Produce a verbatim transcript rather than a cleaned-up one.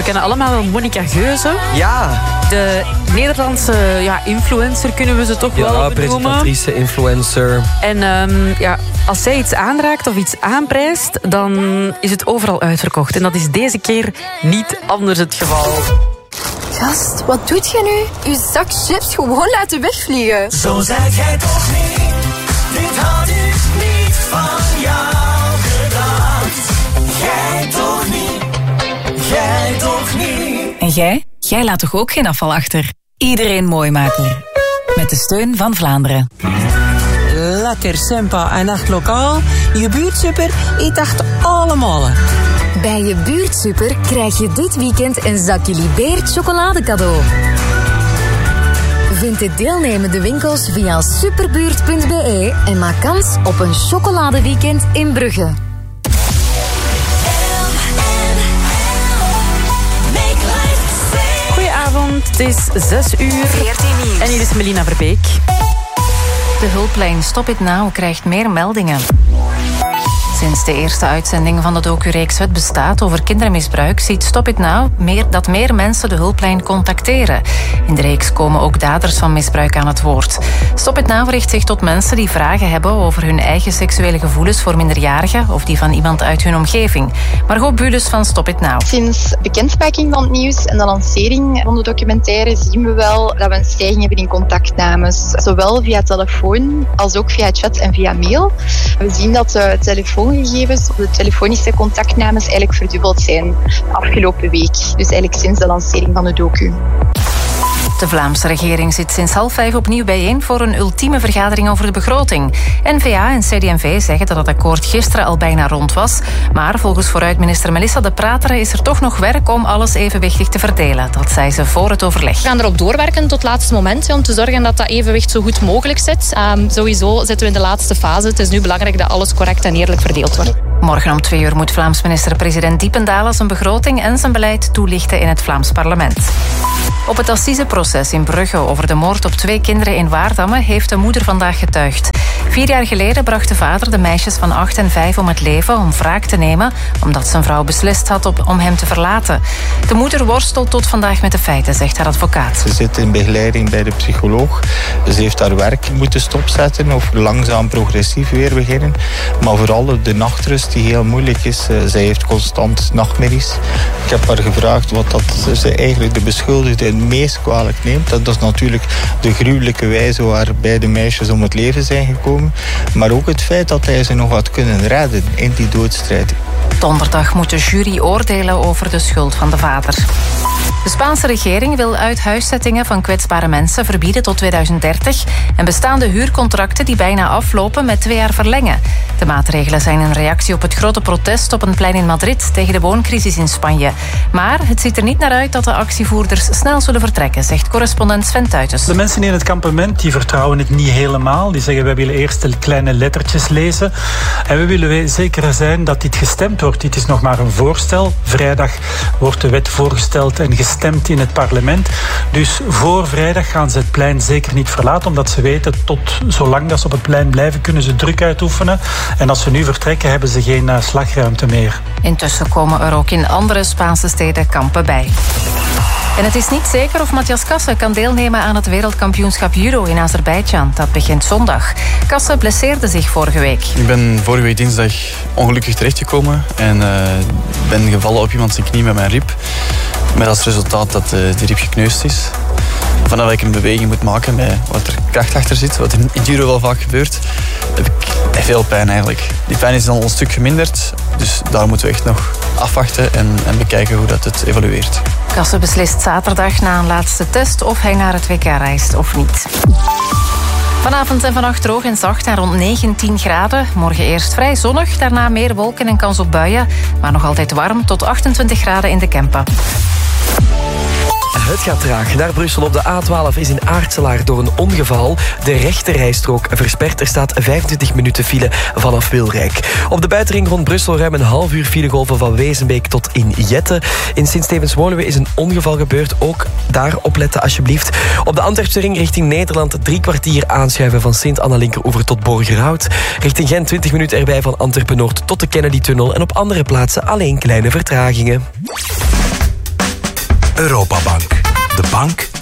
kennen allemaal Monica Geuze. Ja. De Nederlandse ja, influencer kunnen we ze toch ja, wel benoemen. Presentatrice, influencer. En um, ja, als zij iets aanraakt of iets aanprijst, dan is het overal uitverkocht. En dat is deze keer niet anders het geval. Gast, wat doet jij nu? Uw zak chips gewoon laten wegvliegen. Zo zeg jij toch niet. Dit had ik niet van jou gedacht. Jij toch niet. Jij toch niet. En jij? Jij laat toch ook geen afval achter? Iedereen mooi maken. Met de steun van Vlaanderen. Lekker, sympa en echt lokaal. Je buurtsuper eet echt allemaal. Bij je buurtsuper krijg je dit weekend een zakje Libeert chocolade cadeau. Vind de deelnemende winkels via superbuurt punt b e en maak kans op een chocoladeweekend in Brugge. Goedenavond, het is zes uur. En hier is Melina Verbeek. De hulplijn Stop It Now krijgt meer meldingen. Sinds de eerste uitzending van de docureeks Het Bestaat over kindermisbruik ziet Stop It Now meer, dat meer mensen de hulplijn contacteren. In de reeks komen ook daders van misbruik aan het woord. Stop It Now richt zich tot mensen die vragen hebben over hun eigen seksuele gevoelens voor minderjarigen of die van iemand uit hun omgeving. Margot Bules van Stop It Now. Sinds bekendmaking van het nieuws en de lancering van de documentaire zien we wel dat we een stijging hebben in contactnames. Zowel via telefoon als ook via chat en via mail. We zien dat de telefoongegevens of de telefonische contactnames eigenlijk verdubbeld zijn afgelopen week. Dus eigenlijk sinds de lancering van de docu. De Vlaamse regering zit sinds half vijf opnieuw bijeen voor een ultieme vergadering over de begroting. N V A en C D M V zeggen dat het akkoord gisteren al bijna rond was. Maar volgens vooruitminister Melissa De Prateren is er toch nog werk om alles evenwichtig te verdelen. Dat zei ze voor het overleg. We gaan erop doorwerken tot het laatste moment om te zorgen dat dat evenwicht zo goed mogelijk zit. Um, sowieso zitten we in de laatste fase. Het is nu belangrijk dat alles correct en eerlijk verdeeld wordt. Morgen om twee uur moet Vlaams minister-president Diependalen zijn begroting en zijn beleid toelichten in het Vlaams parlement. Op het assiseproces in Brugge over de moord op twee kinderen in Waardamme heeft de moeder vandaag getuigd. Vier jaar geleden bracht de vader de meisjes van acht en vijf om het leven om wraak te nemen, omdat zijn vrouw beslist had op, om hem te verlaten. De moeder worstelt tot vandaag met de feiten, zegt haar advocaat. Ze zit in begeleiding bij de psycholoog. Ze heeft haar werk moeten stopzetten of langzaam progressief weer beginnen. Maar vooral de nachtrust die heel moeilijk is. Zij heeft constant nachtmerries. Ik heb haar gevraagd wat dat ze eigenlijk de beschuldigde het meest kwalijk neemt. Dat is natuurlijk de gruwelijke wijze waar beide meisjes om het leven zijn gekomen. Maar ook het feit dat hij ze nog had kunnen redden in die doodstrijd. Donderdag moet de jury oordelen over de schuld van de vader. De Spaanse regering wil uithuiszettingen van kwetsbare mensen verbieden tot tweeduizend dertig en bestaande huurcontracten die bijna aflopen met twee jaar verlengen. De maatregelen zijn een reactie op het grote protest op een plein in Madrid tegen de wooncrisis in Spanje. Maar het ziet er niet naar uit dat de actievoerders snel zullen vertrekken, zegt correspondent Sven Tuitens. De mensen in het kampement die vertrouwen het niet helemaal. Die zeggen wij willen eerst de kleine lettertjes lezen en we willen zeker zijn dat dit gestemd wordt. Dit is nog maar een voorstel. Vrijdag wordt de wet voorgesteld en gestemd in het parlement. Dus voor vrijdag gaan ze het plein zeker niet verlaten, omdat ze weten tot zolang dat ze op het plein blijven kunnen ze druk uitoefenen. En als ze nu vertrekken hebben ze geen uh, slagruimte meer. Intussen komen er ook in andere Spaanse steden kampen bij. En het is niet zeker of Matthias Kasse kan deelnemen aan het wereldkampioenschap judo in Azerbeidzjan. Dat begint zondag. Kasse blesseerde zich vorige week. Ik ben vorige week dinsdag ongelukkig terechtgekomen en uh, ben gevallen op iemand zijn knie met mijn rib. Met als resultaat dat uh, de rib gekneusd is. Vanaf dat ik een beweging moet maken met wat er kracht achter zit, wat in judo wel vaak gebeurt, heb ik veel pijn eigenlijk. Die pijn is dan al een stuk geminderd, dus daar moeten we echt nog afwachten en, en bekijken hoe dat het evolueert. Kasse beslist zaterdag na een laatste test of hij naar het W K reist of niet. Vanavond en vannacht droog en zacht en rond negentien graden. Morgen eerst vrij zonnig, daarna meer wolken en kans op buien. Maar nog altijd warm, tot achtentwintig graden in de Kempen. Het gaat traag. Naar Brussel op de A twaalf is in Aartselaar door een ongeval de rechterrijstrook versperd. Er staat vijfentwintig minuten file vanaf Wilrijk. Op de buitenring rond Brussel ruim een half uur filegolven van Wezenbeek tot in Jette. In Sint-Stevens-Woluwe is een ongeval gebeurd. Ook daar opletten alsjeblieft. Op de Antwerpse ring richting Nederland drie kwartier aanschuiven van Sint-Anna-Linkeroever tot Borgerhout. Richting Gent twintig minuten erbij van Antwerpen-Noord tot de Kennedy-tunnel. En op andere plaatsen alleen kleine vertragingen. Europabank. De bank